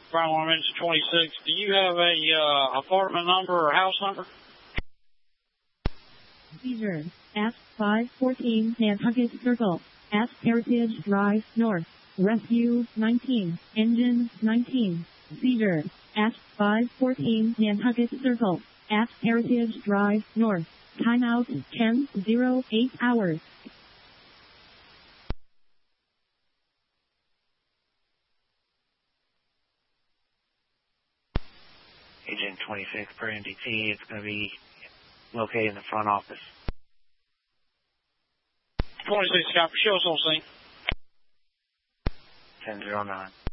Final minutes 26. Do you have a apartment number or house number? Seizure at 514 Nantucket Circle at Heritage Drive North. Rescue 19, engine 19. Seizure at 514 Nantucket Circle at Heritage Drive North. Timeout 10:08 hours. Agent 26 per NDT, it's going to be located in the front office. 26 copy, show us on scene. 1009.